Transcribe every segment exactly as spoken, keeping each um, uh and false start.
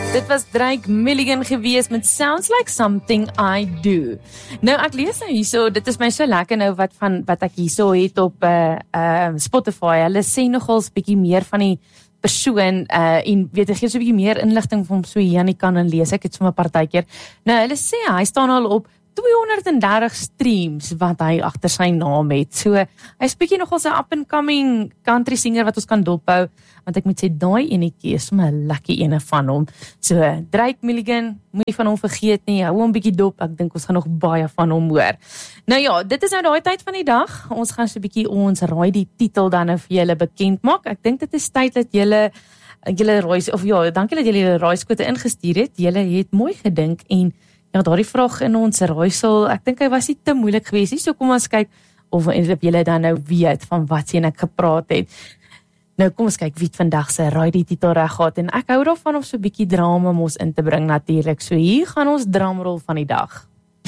Dit was Drake Milligan gewees met Sounds Like Something I Do. Nou, ek lees nou hierso, dit is my so lekker nou wat van wat ek hierso het op uh, uh, Spotify. Hulle sê nogals bietjie meer van die persoon uh, en weet ek gee so bietjie meer inligting vir hom so Janie kan en lees. Ek het sommer 'n partykeer. Nou, hulle sê hy staan al op tweehonderddertig streams wat hy agter sy naam het. So, hy's bietjie nogal 'n up and coming country singer wat ons kan dophou, want ek moet sê, daai enetjie is sommer 'n lekker ene van hom. So, Drake Milligan, moenie van hom vergeet nie, hou hom bietjie dop, ek dink ons gaan nog baie van hom hoor. Nou ja, dit is nou daai tyd van die dag, ons gaan so bietjie ons raai die titel dan nou vir julle bekend maak. Ek dink dit is tyd dat julle julle raai, of ja, dankie dat julle julle raaiskote ingestuur het, julle het mooi gedink en ja, daardie vraag in ons raaisel, ek dink hy was nie te moeilik geweest nie, so kom ons kyk of, of julle dan nou weet van wat sien ek gepraat het. Nou kom ons kyk wie het vandag sy raai die titel reg gehad, en ek hou daarvan om so 'n bietjie drama mos in te bring natuurlik, so hier gaan ons drumrol van die dag.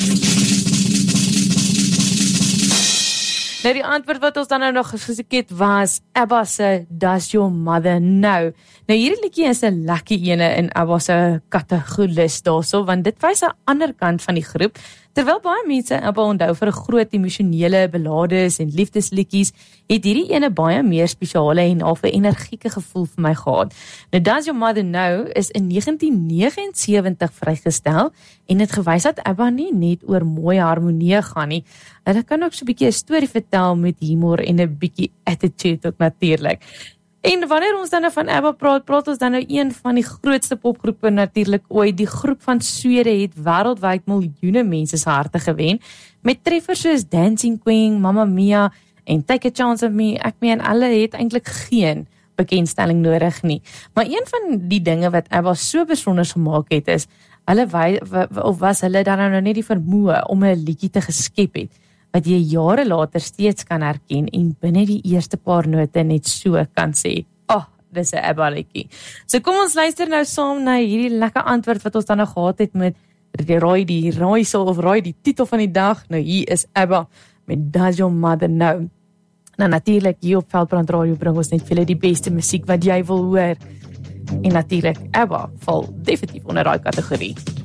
Nou die antwoord wat ons dan nou nog gesoek het was ABBA se Does Your Mother Know? Nou hierdie liedjie is 'n lekker ene in ABBA se kategorielis daarso, want dit wys 'n ander kant van die groep. Terwyl baie mense ABBA onthou vir 'n groot emosionele ballades en liefdesliedjies, het hierdie ene baie meer spesiale en half 'n energieke gevoel vir my gehad. Nou Does Your Mother Know is in negentien negenensewentig vrygestel en het gewys dat ABBA nie net oor mooi harmonie gaan nie. Hulle kan ook so 'n bietjie 'n storie vertel met humor en 'n bietjie attitude ook natuurlik. En wanneer ons dan nou van ABBA praat, praat ons dan nou een van die grootste popgroepe natuurlik ooit. Die groep van Swede het wêreldwyd miljoene mense se harte gewen met treffers soos Dancing Queen, Mamma Mia en Take a Chance on Me. Ek meen, hulle het eintlik geen bekendstelling nodig nie. Maar een van die dinge wat ABBA so besonder gemaak het is, hulle of was hulle dan nou net die vermoë om 'n liedjie te geskep het wat jy jare later steeds kan herken en binne die eerste paar note net so kan sê, oh, dis 'n ABBA liedjie. So kom ons luister nou saam na hierdie lekker antwoord wat ons dan nou gehad het met die raai die raaisel of raai die titel van die dag. Nou hier is ABBA met Does Your Mother Know? Nou natuurlik hier op Veldbrand Radio bring ons net vir julle die beste musiek wat jy wil hoor. En natuurlik ABBA val definitief onder daai kategorie.